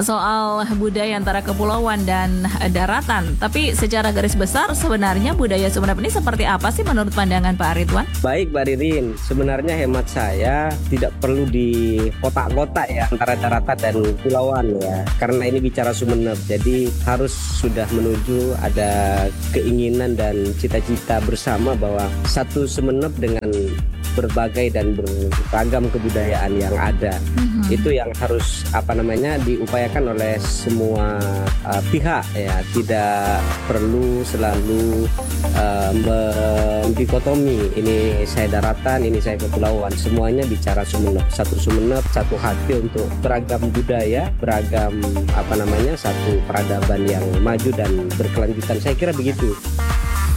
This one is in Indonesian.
soal budaya antara kepulauan dan daratan. Tapi secara garis besar sebenarnya budaya Sumeneb ini seperti apa sih menurut pandangan Pak Ridwan? Baik Mbak Ririn, sebenarnya hemat saya tidak perlu di kotak-kotak ya antara daratan dan kepulauan ya. Karena ini bicara Sumeneb, jadi harus sudah menuju ada keinginan dan cita-cita bersama bahwa satu Sumeneb dengan berbagai dan beragam kebudayaan yang ada. Itu yang harus diupayakan oleh semua pihak ya. Tidak perlu selalu mendikotomi, ini saya daratan, ini saya kepulauan. Semuanya bicara Sumeneb, satu Sumeneb, satu hati untuk beragam budaya, beragam satu peradaban yang maju dan berkelanjutan. Saya kira begitu.